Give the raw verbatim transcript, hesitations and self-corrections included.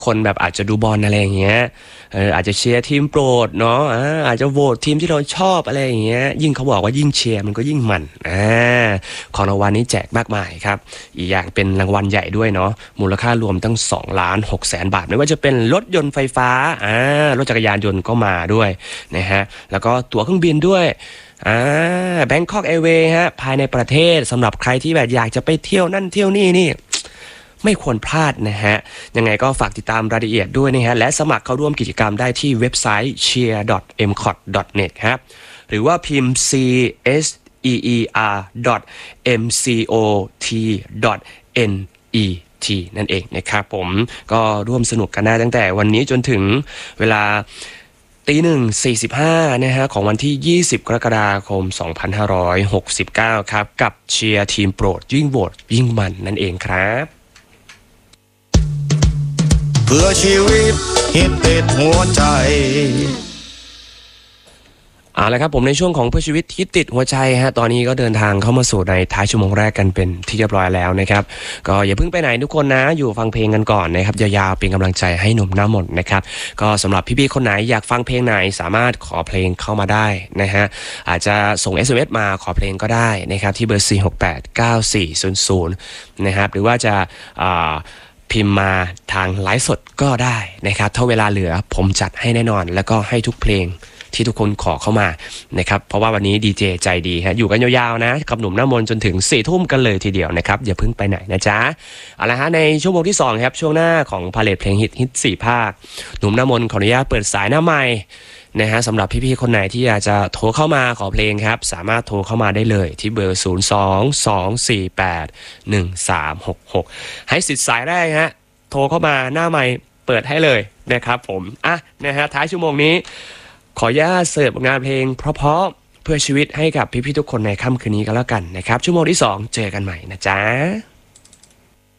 คนแบบอาจจะดูบอลอะไรอย่างเงี้ยเอออาจจะเชียร์ทีมโปรดเนาะอ่าอาจจะโหวตทีมที่เราชอบอะไรอย่างเงี้ยยิ่งเขาบอกว่ายิ่งเชียร์มันก็ยิ่งมันอ่าของรางวัลนี้แจกมากมายครับอีกอย่างเป็นรางวัลใหญ่ด้วยเนาะมูลค่ารวมตั้งสองล้านหกแสนบาทไม่ว่าจะเป็นรถยนต์ไฟฟ้าอ่ารถจักรยานยนต์ก็มาด้วยนะฮะแล้วก็ตั๋วเครื่องบินด้วยอ่า Bangkok Airways ฮะภายในประเทศสำหรับใครที่แบบอยากจะไปเที่ยวนั่นเที่ยวนี่นี่ไม่ควรพลาดนะฮะยังไงก็ฝากติดตามรายละเอียดด้วยนะฮะและสมัครเข้าร่วมกิจกรรมได้ที่เว็บไซต์ เชียร์ ดอท เอ็ม คอท ดอท เน็ต ครับหรือว่าพิมพ์ ซี เอส อี อี อาร์ ดอท เอ็ม ซี โอ ที ดอท เอ็น อี ที นั่นเองนะครับผมก็ร่วมสนุกกันได้ตั้งแต่วันนี้จนถึงเวลาตีหนึ่งสี่สิบห้านะฮะของวันที่ยี่สิบกรกฎาคมสองพันห้าร้อยหกสิบเก้าครับกับเชียร์ทีมโปรดยิ่งโหวตยิ่งมันนั่นเองครับเพื่อชีวิตฮิตติดหัวใจเอาละครับผมในช่วงของเพื่อชีวิตที่ติดหัวใจฮะตอนนี้ก็เดินทางเข้ามาสู่ในท้ายชั่วโมงแรกกันเป็นที่เรียบร้อยแล้วนะครับก็อย่าเพิ่งไปไหนทุกคนนะอยู่ฟังเพลงกันก่อนนะครับยาวๆเป็นกำลังใจให้หนุ่มหน้ามนต์นะครับก็สำหรับพี่ๆคนไหนอยากฟังเพลงไหนสามารถขอเพลงเข้ามาได้นะฮะอาจจะส่ง เอส เอ็ม เอส มาขอเพลงก็ได้นะครับที่เบอร์สี่ หก แปด เก้า สี่ ศูนย์ ศูนย์นะครับหรือว่าจะอ่าพิมพ์มาทางไลฟ์สดก็ได้นะครับถ้าเวลาเหลือผมจัดให้แน่นอนแล้วก็ให้ทุกเพลงที่ทุกคนขอเข้ามานะครับเพราะว่าวันนี้ดีเจใจดีฮะอยู่กันยาวๆนะกับหนุ่มหน้ามนต์จนถึงสี่ทุ่มกันเลยทีเดียวนะครับอย่าเพิ่งไปไหนนะจ๊ะเอาละฮะในชั่วโมงที่สองครับช่วงหน้าของพาเลทเพลงฮิตฮิตสี่ภาคหนุ่มหน้ามนต์ขออนุญาตเปิดสายหน้าใหม่นะฮะสำหรับพี่ๆคนไหนที่อยากจะโทรเข้ามาขอเพลงครับสามารถโทรเข้ามาได้เลยที่เบอร์ศูนย์ สอง สอง สี่ แปด หนึ่ง สาม หก หกให้สิทธิ์สายแรกฮะโทรเข้ามาหน้าใหม่เปิดให้เลยนะครับผมอ่ะนะฮะท้ายชั่วโมงนี้ขออนุญาตเสิร์ฟงานเพลงเพราะๆเพื่อชีวิตให้กับพี่ๆทุกคนในค่ำคืนนี้กันแล้วกันนะครับชั่วโมงที่สองเจอกันใหม่นะจ๊ะ